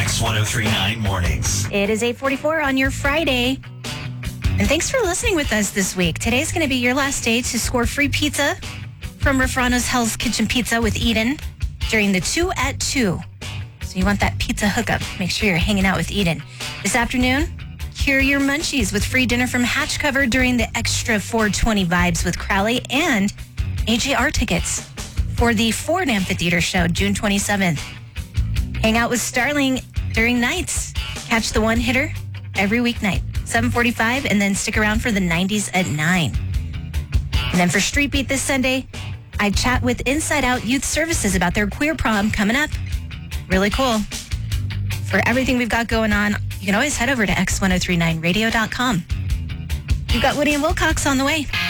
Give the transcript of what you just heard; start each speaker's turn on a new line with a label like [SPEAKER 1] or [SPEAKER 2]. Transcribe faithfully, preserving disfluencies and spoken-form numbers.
[SPEAKER 1] X ten thirty-nine Mornings.
[SPEAKER 2] It is eight forty-four on your Friday. And thanks for listening with us this week. Today's going to be your last day to score free pizza from Rafrano's Hell's Kitchen Pizza with Eden during the two at two. So you want that pizza hookup. Make sure you're hanging out with Eden. This afternoon, cure your munchies with free dinner from Hatch Cover during the Extra four twenty Vibes with Crowley and A J R tickets for the Ford Amphitheater show June twenty-seventh. Hang out with Starling during nights. Catch the one hitter every weeknight, seven forty-five, and then stick around for the nineties at nine. And then for Street Beat this Sunday, I chat with Inside Out Youth Services about their queer prom coming up. Really cool. For everything we've got going on, you can always head over to X ten thirty-nine radio dot com. You've got Woody and Wilcox on the way.